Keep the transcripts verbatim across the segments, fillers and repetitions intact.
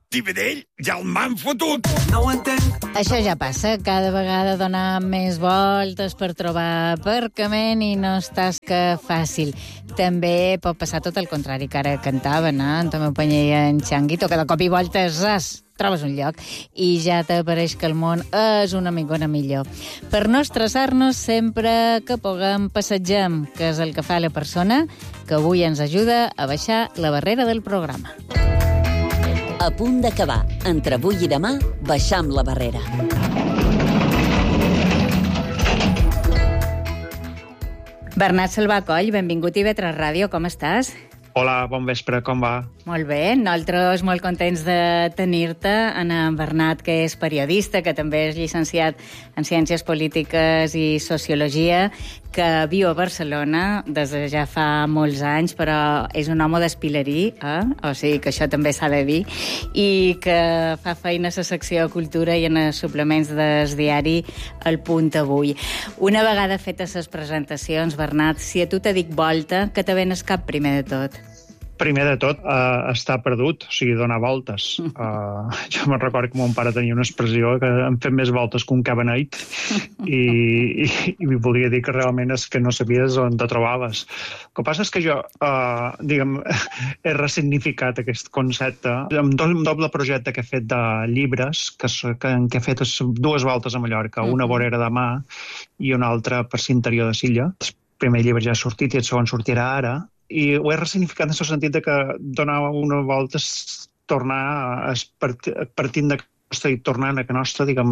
Tibidell, ja el m'han fotut. No ho entenc. Això ja passa, cada vegada donar més voltes per trobar aparcament i no és tasca fàcil. També pot passar tot el contrari, que ara cantaven, eh? En Tomeu Panyer i en Changuito, que de cop i voltes, ras, trobes un lloc i ja t'apareix que el món és una migona millor. Per no estressar-nos, sempre que puguem passegem, que és el que fa la persona que avui ens ajuda a baixar la barrera del programa. A punt d'acabar. Entre avui i demà, baixam la barrera. Bernat Salvà-Coll, benvingut a I V tres Ràdio, com estàs? Hola, bon vespre, com va? Molt bé, nosaltres molt contents de tenir-te, en Bernat, que és periodista, que també és llicenciat en Ciències Polítiques i Sociologia, que viu a Barcelona des de ja fa molts anys, però és un home d'espilerí, eh? O sigui que això també s'ha de dir, i que fa feina a la secció de Cultura i en els suplements del diari El Punt Avui. Una vegada fetes les presentacions, Bernat, si a tu te dic volta, què te ven al cap primer de tot? Primer de tot, uh, estar perdut, o sigui, donar voltes. Uh, jo me'n recordo que mon pare tenia una expressió que hem fet més voltes que un cabeneit i, i, i volia dir que realment és que no sabies on te trobaves. El que passa és que jo, uh, diguem, he ressignificat aquest concepte amb un doble projecte que he fet de llibres, que, que, que he fet dues voltes a Mallorca, una a Vorera de Mar i una altra per l'interior de Silla. El primer llibre ja ha sortit i el segon sortirà ara, i ho he ressignificat en el sentit de que donar una volta és tornar a, partint de costa i tornant a que nostra, diguem,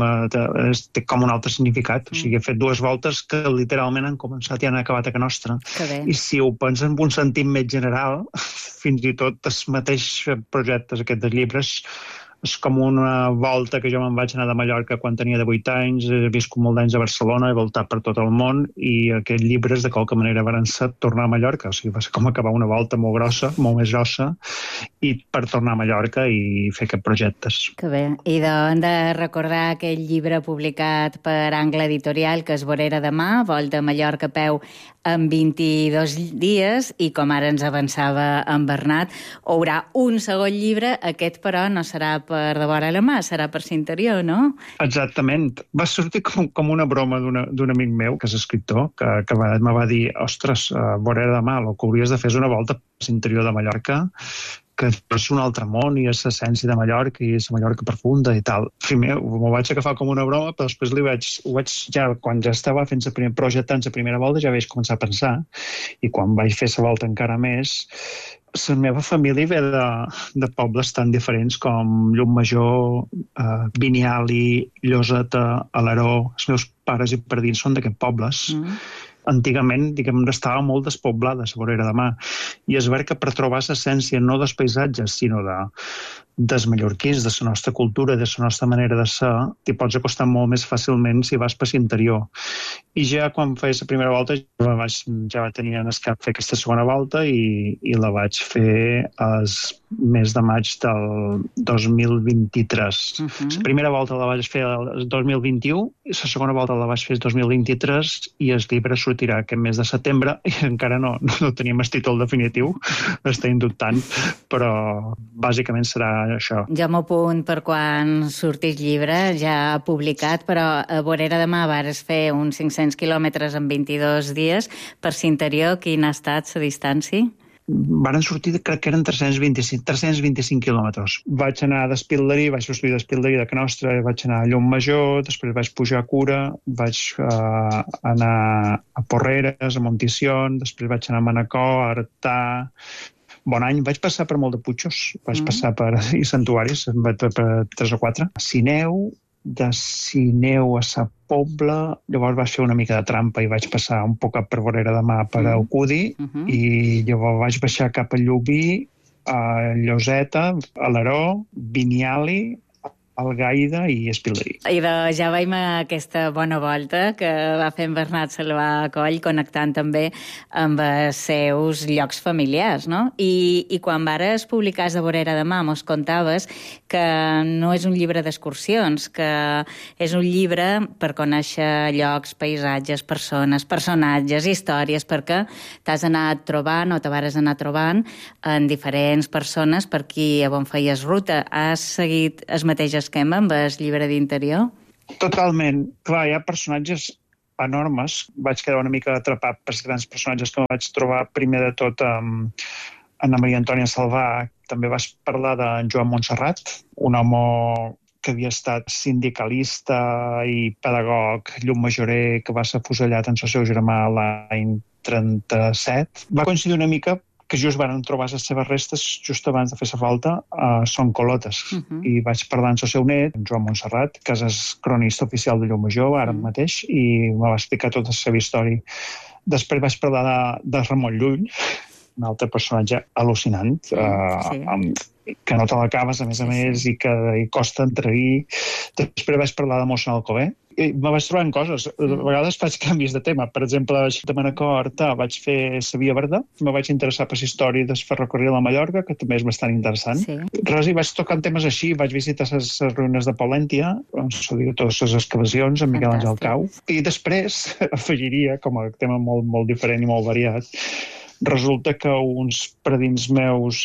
té com un altre significat. O sigui, he fet dues voltes que literalment han començat i han acabat a que nostra. I si ho penses en un sentit més general, fins i tot els mateixos projectes, aquests de llibres, és com una volta que jo me'n vaig anar de Mallorca quan tenia divuit anys, he viscut molt d'anys a Barcelona, he voltat per tot el món i aquests llibres de qualque manera van ser tornar a Mallorca, o sigui, va ser com acabar una volta molt grossa, molt més grossa, i per tornar a Mallorca i fer aquests projectes. Que bé. I hem de recordar aquell llibre publicat per Angle Editorial, que és Vorera de Mar, Volta a Mallorca a peu en vint-i-dos dies, i com ara ens avançava en Bernat, haurà un segon llibre, aquest però no serà per de vora la mà, serà per l'interior, no? Exactament. Va sortir com, com una broma d'un amic meu, que és escriptor, que, que va, me va dir, ostres, uh, Vorera de Mar, el que hauries de fer és una volta per l'interior de Mallorca, que és un altre món i és l'essència de Mallorca i és la Mallorca profunda i tal. Primer m'ho vaig agafar com una broma, però després li vaig, ho vaig ja, quan ja estava fent el primer projecte, en la primera volta, ja vaig començar a pensar, i quan vaig fer la volta encara més, la meva família ve de, de pobles tan diferents com Llucmajor, eh, Viniali, Lloseta, Alaró. Els meus pares i padrins són d'aquests pobles. Mm. Antigament, diguem, estava molt despoblada la Vorera de Mar. I és veritat que per trobar l'essència no dels paisatges, sinó de, dels mallorquins, de la nostra cultura, de la nostra manera de ser, t'hi pots acostar molt més fàcilment si vas per l'interior. I ja quan feia la primera volta ja vaig, ja va tenir en el cap fer aquesta segona volta i, i la vaig fer el mes de maig del dos mil vint-i-tres. Uh-huh. La primera volta la vaig fer el dos mil vint-i-u, i la segona volta la vaig fer el dos mil vint-i-tres i el llibre sortirà aquest mes de setembre i encara no, no, no tenim el títol definitiu, estem dubtant, però bàsicament serà això. Jo m'apunt per quan sortís llibre, ja publicat, però a Vorera de Mar vares fer uns cinc-cents quilòmetres en vint-i-dos dies. Per l'interior, quina ha estat la distància? Varen sortir, crec que eren tres-cents vint-i-cinc quilòmetres. Vaig anar a Despilderi, vaig sortir a Despilderi de Canostra, vaig anar a Llucmajor, després vaig pujar a Cura, vaig uh, anar a Porreres, a Montición, després vaig anar a Manacor, a Artà. Bon any, vaig passar per molt de putxos, vaig mm. passar per i santuaris, vaig per, per tres o quatre. Sineu, de Sineu a Sa Pobla, llavors vaig fer una mica de trampa i vaig passar un poc per Vorera de Mar per Alcudi, mm-hmm. i llavors vaig baixar cap a Llubí, a Lloseta, a Alaró, Viniali, Algaida i Espilderí. I de, ja veiem aquesta bona volta que va fer en Bernat Salvà Coll, connectant també amb els seus llocs familiars, no? I, i quan vares publicar de Vorera de Mà, mos contaves que no és un llibre d'excursions, que és un llibre per conèixer llocs, paisatges, persones, personatges, històries, perquè t'has anat trobant o te vares anar trobant en diferents persones per qui a on feies ruta. Has seguit el mateix esquema amb el llibre d'interior? Totalment. Clar, hi ha personatges enormes. Vaig quedar una mica atrapat pels grans personatges que vaig trobar primer de tot amb Anna Maria Antònia Salvà. També vas parlar d'en Joan Montserrat, un home que havia estat sindicalista i pedagog, llum majorer, que va ser afusellat en el seu germà l'any trenta-set. Va coincidir una mica que just van trobar les seves restes just abans de fer la volta a Son Colotes. Uh -huh. I vaig parlar amb el seu net, Joan Montserrat, que és el cronista oficial de Llumajor, ara uh -huh. mateix, i me va explicar tota la seva història. Després vaig parlar de, de Ramon Llull, un altre personatge al·lucinant, sí, uh, sí. Amb, que no te l'acabes, a més a sí, més, sí. i que i costa entreguir. Després vaig parlar de Mossèn Alcover, i me vaig trobar en coses. A vegades faig canvis de tema. Per exemple, de Manacor vaig fer la Via Verda, me vaig interessar per la història del ferrocarril a Mallorca, que també és bastant interessant. Sí. Res, i vaig tocar temes així. Vaig visitar les ruïnes de Polèntia, on se diu totes les excavacions, amb Miquel Àngel Cau. I després afegiria, com a tema molt, molt diferent i molt variat, resulta que uns predins meus,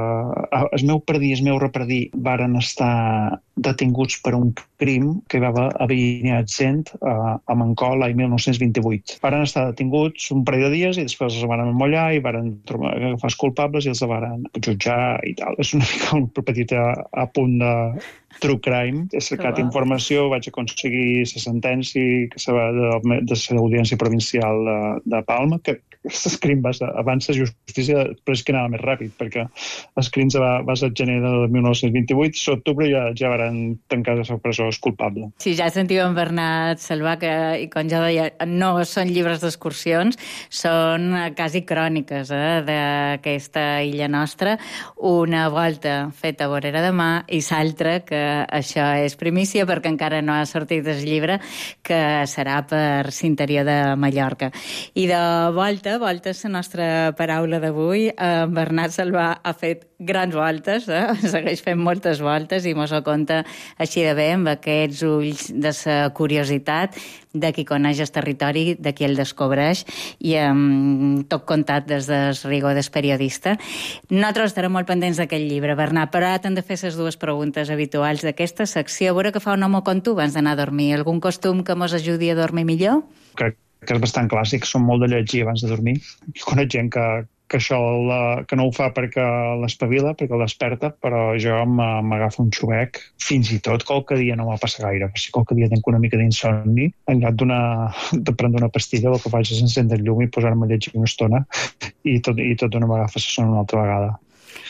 eh, el meu predí, el meu repredí, varen estar detinguts per un crim que hi va haver gent eh, a Mancor l'any mil nou-cents vint-i-vuit. Varen estar detinguts un parell de dies i després els van emollar i varen agafar els culpables i els van jutjar i tal. És una mica un petit apunt de true crime. He cercat oh, informació, vaig aconseguir la sentència que se va de, de l'Audiència Provincial de, de Palma, que el crim va ser, abans la justícia, però és que anava més ràpid, perquè els crims va, va ser el gener de mil nou-cents vint-i-vuit, a l'octubre ja, ja van tancar la presó els culpables. Sí, ja sentiu en Bernat Salvà que, i com ja deia, no són llibres d'excursions, són quasi cròniques eh, d'aquesta illa nostra. Una volta feta a Vorera de Mà i l'altra, que això és primícia perquè encara no ha sortit el llibre, que serà per l'interior de Mallorca. I de volta, volta és la nostra paraula d'avui. En Bernat Salvà ha fet grans voltes, eh? Segueix fent moltes voltes i mos ho conta així de bé, amb aquests ulls de la curiositat de qui coneix el territori, de qui el descobreix, i amb tot contat des del rigor del periodista. Nosaltres estarem molt pendents d'aquest llibre, Bernat, però ara t'hem de fer les dues preguntes habituals d'aquesta secció. A veure què fa un home com tu abans d'anar a dormir. Algun costum que mos ajudi a dormir millor? Crec que és bastant clàssic, som molt de llegir abans de dormir. Jo conec gent que que això la, que no ho fa perquè l'espavila, perquè l'esperta, però jo m'agafo un xubec. Fins i tot qualque dia no m'ha passat gaire. Si qualque dia tinc una mica d'insomni, en lloc de prendre una pastilla, el que faig és encendre el llum i posar-me a llegir una estona i tot, i tot d'una m'agafa la son una altra vegada.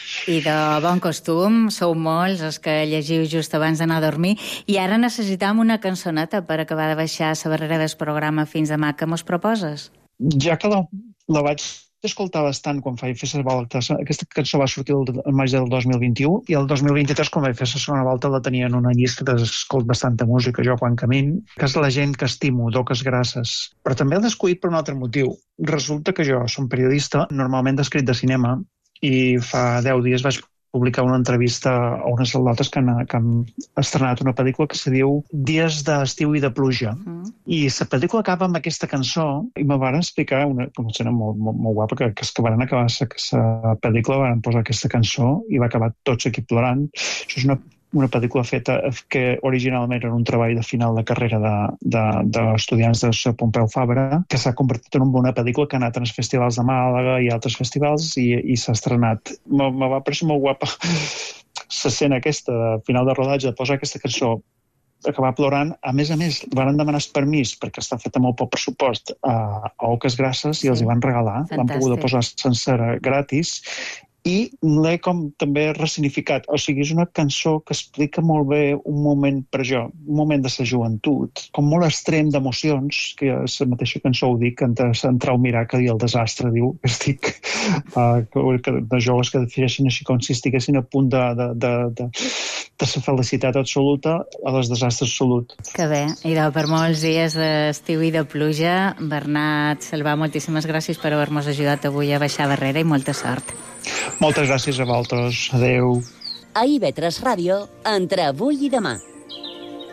I de bon costum, sou molts els que llegiu just abans d'anar a dormir, i ara necessitam una cançoneta per acabar de baixar la barrera del programa fins demà. Què mos proposes? Ja que la, la vaig escoltar bastant quan vaig fer la volta. Aquesta cançó va sortir el maig del dos mil vint-i-u i el dos mil vint-i-tres, quan vaig fer la segona volta, la tenia en una llista d'escolt bastanta música, jo quan camin, que és La gent que estimo, d'Oques Grasses. Però també l'he escollit per un altre motiu. Resulta que jo som periodista, normalment d'escrit de cinema, i fa deu dies vaig publicar una entrevista a unes saldotes que han, que han estrenat una pel·lícula que se diu Dies d'estiu i de pluja. Mm. I la pel·lícula acaba amb aquesta cançó i me van explicar una, una escena molt, molt, molt guapa, que, que és que van acabar la pel·lícula, van posar aquesta cançó i va acabar tots aquí plorant. Això és una una pel·lícula feta que originalment era un treball de final de carrera d'estudiants de, de, de Pompeu Fabra, que s'ha convertit en una pel·lícula que ha anat als festivals de Màlaga i altres festivals i, i s'ha estrenat. Me, me va parecer molt guapa l'escena aquesta, de final de rodatge, de posar aquesta cançó, acabar plorant. A més a més, van demanar permís, perquè està fet amb molt poc pressupost, a, a Oques Grasses, i els hi van regalar. L'han pogut posar sencera gratis. i l'he com també ressignificat. O sigui, és una cançó que explica molt bé un moment per jo, un moment de sa joventut, com molt extrem d'emocions, que a la mateixa cançó ho dic, entre entrar al miracle i el desastre, diu, que estic uh, que, de joves que defineixen així com si estiguessin a punt de, de, de, de, de la felicitat absoluta a les desastres absolut. Que bé, i de, per molts dies d'estiu i de pluja, Bernat Salvà, moltíssimes gràcies per haver-nos ajudat avui a baixar barrera i molta sort. Moltes gràcies a vosaltres. Adéu. A I V tres Ràdio, entre avui i demà.